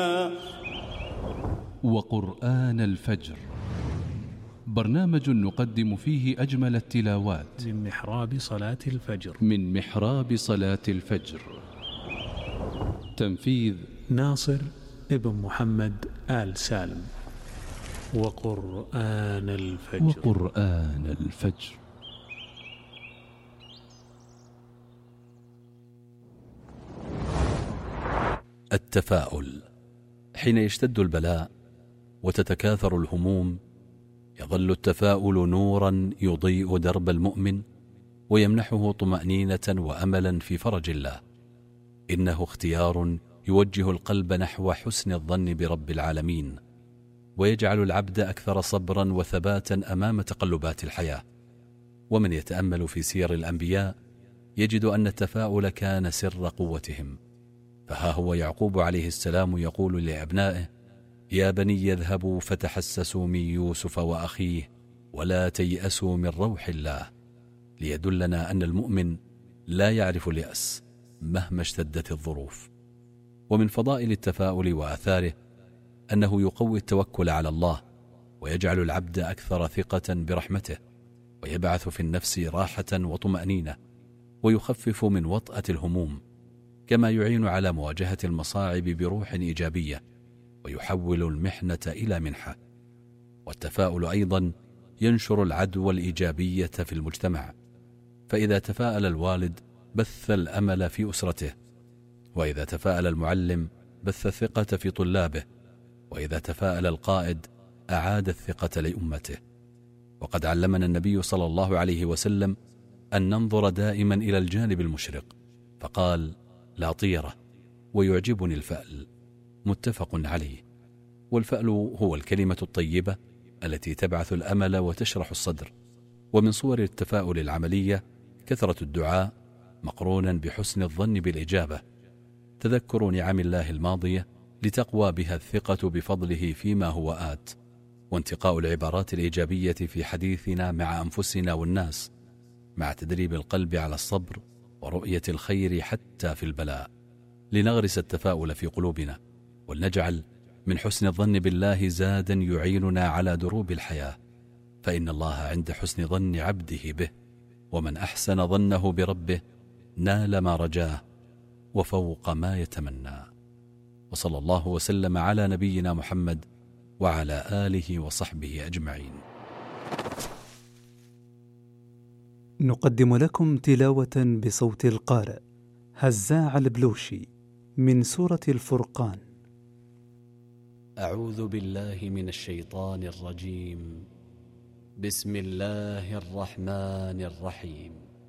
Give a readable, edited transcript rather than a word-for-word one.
وقرآن الفجر، برنامج نقدم فيه أجمل التلاوات من محراب صلاة الفجر. تنفيذ ناصر ابن محمد آل سالم. وقرآن الفجر. التفاؤل. حين يشتد البلاء وتتكاثر الهموم، يظل التفاؤل نورا يضيء درب المؤمن ويمنحه طمأنينة وأملا في فرج الله. إنه اختيار يوجه القلب نحو حسن الظن برب العالمين، ويجعل العبد أكثر صبرا وثباتا أمام تقلبات الحياة. ومن يتأمل في سير الأنبياء يجد أن التفاؤل كان سر قوتهم. فها هو يعقوب عليه السلام يقول لأبنائه: يا بني يذهبوا فتحسسوا من يوسف وأخيه ولا تيأسوا من روح الله، ليدلنا أن المؤمن لا يعرف اليأس مهما اشتدت الظروف. ومن فضائل التفاؤل وآثاره أنه يقوي التوكل على الله، ويجعل العبد أكثر ثقة برحمته، ويبعث في النفس راحة وطمأنينة، ويخفف من وطأة الهموم، كما يعين على مواجهة المصاعب بروح إيجابية، ويحول المحنة إلى منحة. والتفاؤل أيضا ينشر العدوى الإيجابية في المجتمع، فإذا تفاءل الوالد بث الأمل في أسرته، وإذا تفاءل المعلم بث الثقة في طلابه، وإذا تفاءل القائد أعاد الثقة لأمته. وقد علمنا النبي صلى الله عليه وسلم أن ننظر دائما إلى الجانب المشرق، فقال: لا طيرة، ويعجبني الفأل. متفق عليه. والفأل هو الكلمة الطيبة التي تبعث الأمل وتشرح الصدر. ومن صور التفاؤل العملية كثرة الدعاء مقرونا بحسن الظن بالإجابة، تذكر نعم الله الماضية لتقوى بها الثقة بفضله فيما هو آت، وانتقاء العبارات الإيجابية في حديثنا مع أنفسنا والناس، مع تدريب القلب على الصبر ورؤية الخير حتى في البلاء، لنغرس التفاؤل في قلوبنا، ولنجعل من حسن الظن بالله زادا يعيننا على دروب الحياة. فإن الله عند حسن ظن عبده به، ومن أحسن ظنه بربه نال ما رجاه وفوق ما يتمنى. وصلى الله وسلم على نبينا محمد وعلى آله وصحبه أجمعين. نقدم لكم تلاوة بصوت القارئ هزاع البلوشي من سورة الفرقان. أعوذ بالله من الشيطان الرجيم. بسم الله الرحمن الرحيم.